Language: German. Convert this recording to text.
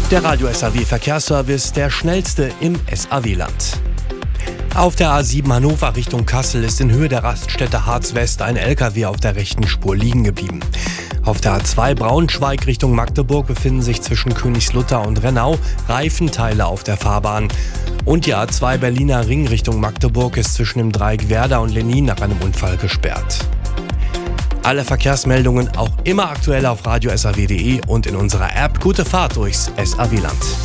Der Radio SAW Verkehrsservice, der schnellste im SAW-Land. Auf der A7 Hannover Richtung Kassel ist in Höhe der Raststätte Harz West ein LKW auf der rechten Spur liegen geblieben. Auf der A2 Braunschweig Richtung Magdeburg befinden sich zwischen Königslutter und Rennau Reifenteile auf der Fahrbahn. Und die A2 Berliner Ring Richtung Magdeburg ist zwischen dem Dreieck Werder und Lenin nach einem Unfall gesperrt. Alle Verkehrsmeldungen auch immer aktuell auf radiosaw.de und in unserer App. Gute Fahrt durchs SAW-Land.